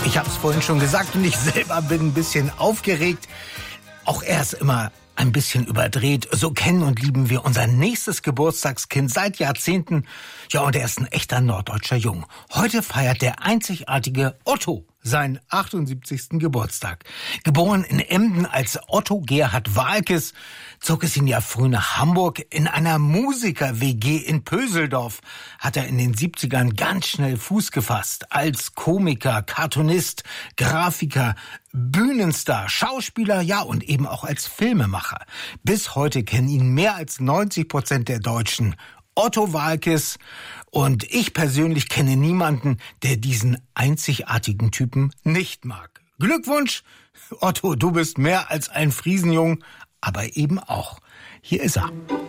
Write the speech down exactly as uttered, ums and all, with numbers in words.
Ich habe es vorhin schon gesagt und ich selber bin ein bisschen aufgeregt. Auch er ist immer ein bisschen überdreht. So kennen und lieben wir unser nächstes Geburtstagskind seit Jahrzehnten. Ja, und er ist ein echter norddeutscher Jung. Heute feiert der einzigartige Otto seinen achtundsiebzigsten Geburtstag. Geboren in Emden als Otto Gerhard Walkes, zog es ihn ja früh nach Hamburg. In einer Musiker-W G in Pöseldorf hat er in den siebzigern ganz schnell Fuß gefasst. Als Komiker, Cartoonist, Grafiker, Bühnenstar, Schauspieler, ja und eben auch als Filmemacher. Bis heute kennen ihn mehr als neunzig Prozent der Deutschen. Otto Walkes. Und ich persönlich kenne niemanden, der diesen einzigartigen Typen nicht mag. Glückwunsch, Otto, du bist mehr als ein Friesenjung, aber eben auch. Hier ist er.